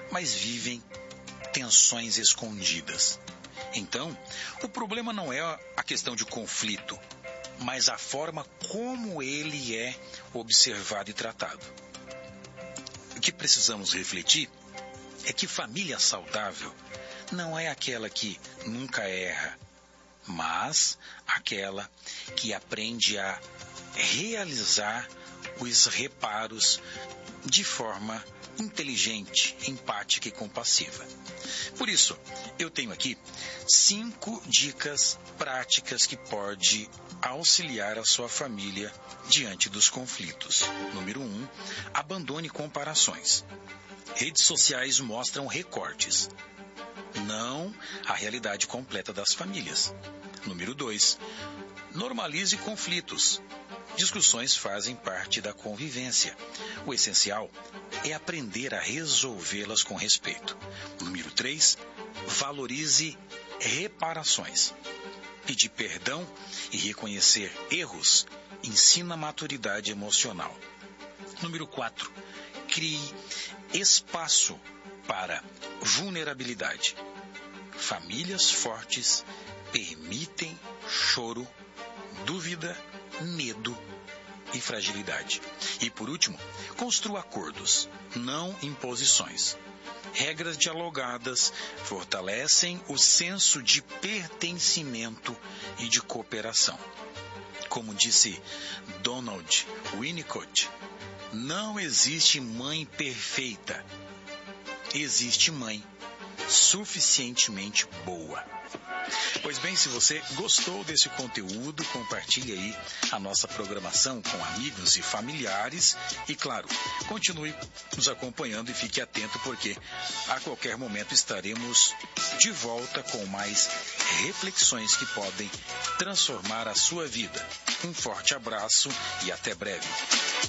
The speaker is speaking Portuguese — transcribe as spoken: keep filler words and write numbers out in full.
mas vivem tensões escondidas. Então, o problema não é a questão de conflito, mas a forma como ele é observado e tratado. O que precisamos refletir é que família saudável não é aquela que nunca erra, mas aquela que aprende a realizar os reparos de forma inteligente, empática e compassiva. Por isso, eu tenho aqui cinco dicas práticas que pode auxiliar a sua família diante dos conflitos. Número um, abandone comparações. Redes sociais mostram recortes, não a realidade completa das famílias. Número dois, normalize conflitos. Discussões fazem parte da convivência. O essencial é aprender a resolvê-las com respeito. Número três, valorize reparações. Pedir perdão e reconhecer erros ensina maturidade emocional. Número quatro, crie espaço para vulnerabilidade. Famílias fortes permitem choro, dúvida, medo e fragilidade. E por último, construa acordos, não imposições. Regras dialogadas fortalecem o senso de pertencimento e de cooperação. Como disse Donald Winnicott, não existe mãe perfeita. Existe mãe suficientemente boa. Pois bem, se você gostou desse conteúdo, compartilhe aí a nossa programação com amigos e familiares e, claro, continue nos acompanhando e fique atento porque a qualquer momento estaremos de volta com mais reflexões que podem transformar a sua vida. Um forte abraço e até breve.